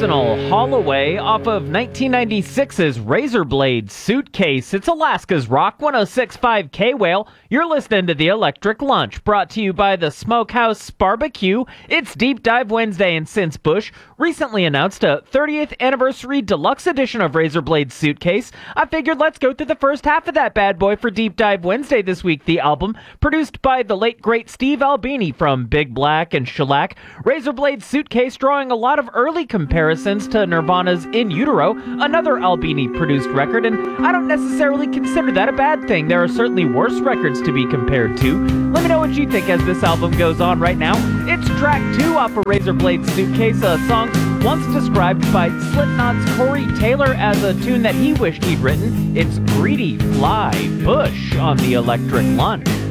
Personal Holloway off of 1996's Razorblade Suitcase. It's Alaska's Rock 106.5 K-Whale. You're listening to The Electric Lunch, brought to you by the Smokehouse Barbecue. It's Deep Dive Wednesday, and since Bush recently announced a 30th anniversary deluxe edition of Razorblade Suitcase, I figured let's go through the first half of that bad boy for Deep Dive Wednesday this week. The album, produced by the late great Steve Albini from Big Black and Shellac. Razorblade Suitcase drawing a lot of early comparisons to Nirvana's In Utero, another Albini-produced record, and I don't necessarily consider that a bad thing. There are certainly worse records to be compared to. Let me know what you think as this album goes on right now. It's track 2 off of Razorblade Suitcase, a song once described by Slipknot's Corey Taylor as a tune that he wished he'd written. It's Greedy Fly Bush on The Electric Lunch.